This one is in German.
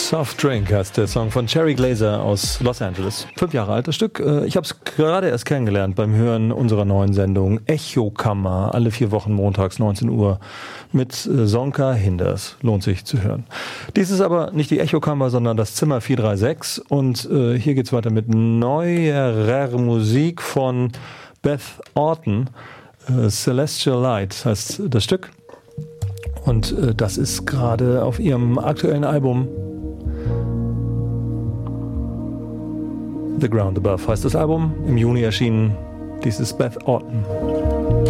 Soft Drink heißt der Song von Cherry Glazer aus Los Angeles. 5 Jahre alt das Stück. Ich habe es gerade erst kennengelernt beim Hören unserer neuen Sendung Echokammer. Alle 4 Wochen montags 19 Uhr mit Sonka Hinders. Lohnt sich zu hören. Dies ist aber nicht die Echokammer, sondern das Zimmer 436. Und hier geht's weiter mit neuerer Musik von Beth Orton. Celestial Light heißt das Stück. Und das ist gerade auf ihrem aktuellen Album The Ground Above heißt das Album, im Juni erschienen. Dies ist Beth Orton.